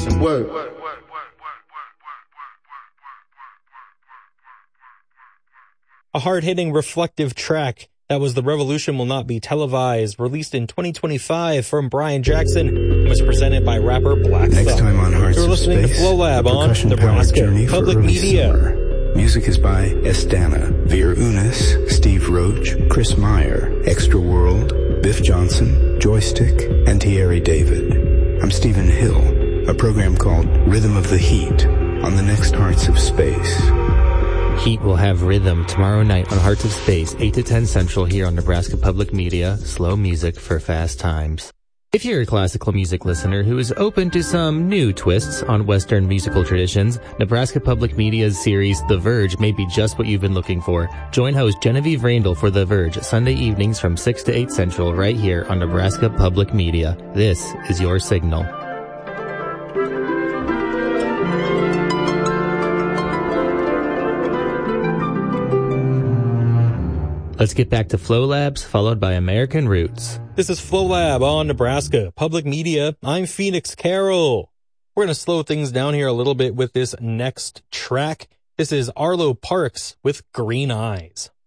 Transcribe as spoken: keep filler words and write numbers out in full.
Word. A hard-hitting, reflective track. That was The Revolution Will Not Be Televised, released in twenty twenty-five from Brian Jackson, and was presented by rapper Black Next Thought. time on Hearts You're of listening Space, to Flow Lab on Nebraska Public Media. Summer. Music is by Estana, Veer Unis, Steve Roach, Chris Meyer, Extra World, Biff Johnson, Joystick, and Thierry David. I'm Stephen Hill, a program called Rhythm of the Heat on the next Hearts of Space. Heat will have Rhythm tomorrow night on Hearts of Space, eight to ten Central here on Nebraska Public Media. Slow music for fast times. If you're a classical music listener who is open to some new twists on Western musical traditions, Nebraska Public Media's series The Verge may be just what you've been looking for. Join host Genevieve Randall for The Verge Sunday evenings from six to eight Central right here on Nebraska Public Media. This is your signal. Let's get back to Flow Labs, followed by American Roots. This is Flow Lab on Nebraska Public Media. I'm Phoenix Carroll. We're going to slow things down here a little bit with this next track. This is Arlo Parks with Green Eyes.